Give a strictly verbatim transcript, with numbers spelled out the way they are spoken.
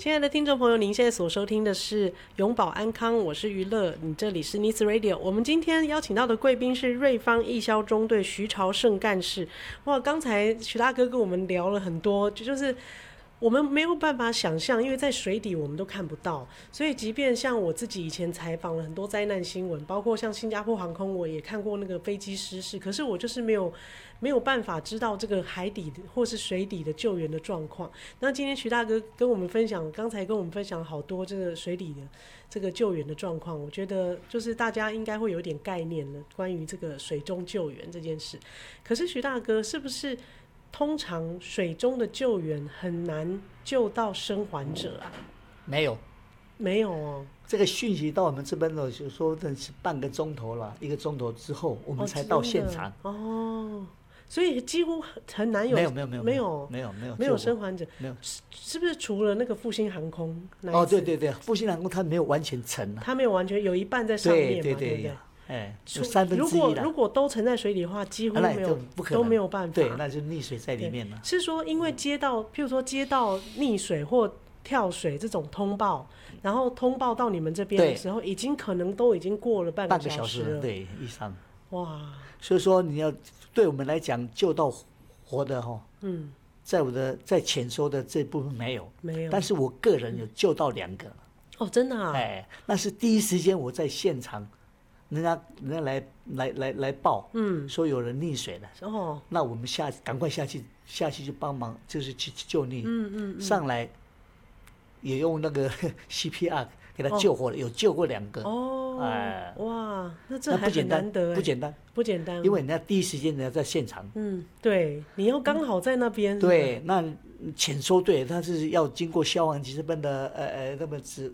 亲爱的听众朋友，您现在所收听的是永保安康，我是娱乐，你这里是 News Radio。我们今天邀请到的贵宾是瑞芳义消中队徐朝胜干事。哇，刚才徐大哥跟我们聊了很多，就是我们没有办法想象，因为在水底我们都看不到，所以即便像我自己以前采访了很多灾难新闻，包括像新加坡航空，我也看过那个飞机失事，可是我就是没有没有办法知道这个海底的或是水底的救援的状况。那今天徐大哥跟我们分享，刚才跟我们分享好多这个水底的这个救援的状况，我觉得就是大家应该会有点概念了，关于这个水中救援这件事。可是徐大哥，是不是通常水中的救援很难救到生还者啊？ 没有， 没有哦。 这个讯息到我们这边的，就说的是半个钟头了，一个钟头之后我们才到现场。 哦，哦，所以几乎很难有。 没有没有没有没有没有没有没有生还者。 没有， 是是不是除了那个复兴航空那一次？ 哦，对对对，复兴航空它没有完全沉啊， 它没有完全，有一半在上面嘛， 对对对对不对？ 哎，有三分之一了。 如果如果都沉在水里的话，几乎没有， 不可能， 都没有办法。 对，那就溺水在里面了。 是说，因为接到，譬如说接到溺水或跳水这种通报，然后通报到你们这边的时候，已经可能都已经过了半个小时了， 半个小时对以上。 哇！ 所以说你要对我们来讲救到活的哈，嗯，在我的在潜收的这部分没有， 没有， 但是我个人有救到两个。 哦，真的啊？ 哎，那是第一时间我在现场。人家人家来来来来报，嗯，说有人溺水了，哦，那我们下赶快下去下去就帮忙，就是去救溺，嗯嗯, 嗯，上来也用那个 C P R 给他救活了，哦，有救过两个，哦，哎， 哇，那这还很难得， 不简单， 不简单， 因为人家第一时间人家在现场， 嗯，对，你要刚好在那边， 对，那潜收队他是要经过消防局这边的呃呃那么指